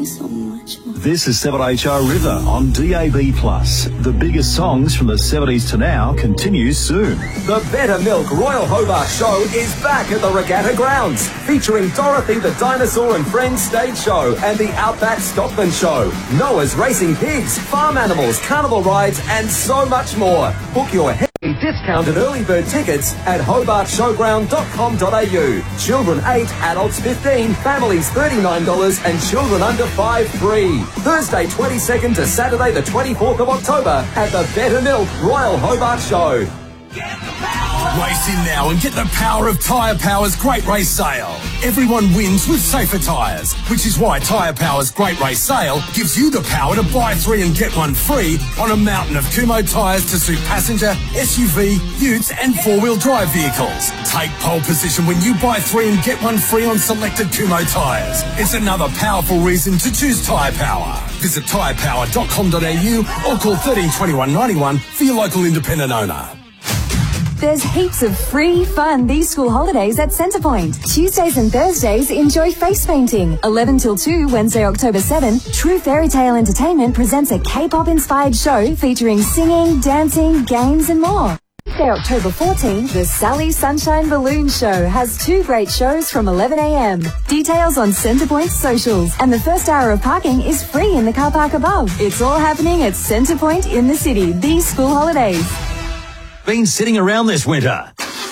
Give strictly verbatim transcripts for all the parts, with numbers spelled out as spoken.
so much more. This is seven H R River on D A B plus. The biggest songs from the seventies to now continues soon. The Better Milk Royal Hobart Show is back at the Regatta Grounds, featuring Dorothy the Dinosaur and Friends stage show and the Outback Stockman Show, Noah's Racing Pigs, farm animals, carnival rides, and so much more. Book your heavily discounted early bird tickets at hobart showground dot com dot a u. Children eight, adults fifteen, families thirty-nine dollars, and children under five free. Thursday twenty-second to Saturday the twenty-fourth of October at the Better Milk Royal Hobart Show. Race in now and get the power of Tyre Power's Great Race Sale. Everyone wins with safer tyres, which is why Tyre Power's Great Race Sale gives you the power to buy three and get one free on a mountain of Kumho tyres to suit passenger, S U V, utes and four-wheel drive vehicles. Take pole position when you buy three and get one free on selected Kumho tyres. It's another powerful reason to choose Tyre Power. Visit tyre power dot com dot a u or call thirteen twenty-one ninety-one for your local independent owner. There's heaps of free fun these school holidays at Centrepoint. Tuesdays and Thursdays, enjoy face painting. eleven till two, Wednesday, October seventh, True Fairy Tale Entertainment presents a K-pop inspired show featuring singing, dancing, games and more. Thursday, October fourteenth, the Sally Sunshine Balloon Show has two great shows from eleven a m. Details on Centrepoint's socials, and the first hour of parking is free in the car park above. It's all happening at Centrepoint in the city these school holidays. Been sitting around this winter?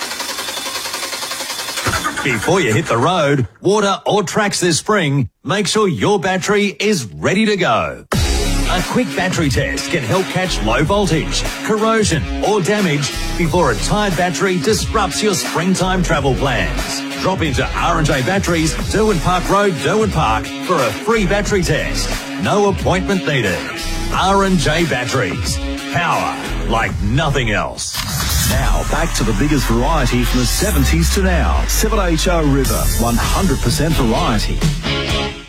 Before you hit the road, water or tracks this spring, make sure your battery is ready to go. A quick battery test can help catch low voltage, corrosion or damage before a tired battery disrupts your springtime travel plans. Drop into R and J Batteries, Derwent Park Road, Derwent Park for a free battery test. No appointment needed. R and J Batteries. Power like nothing else. Now back to the biggest variety from the seventies to now. seven H R River, one hundred percent variety.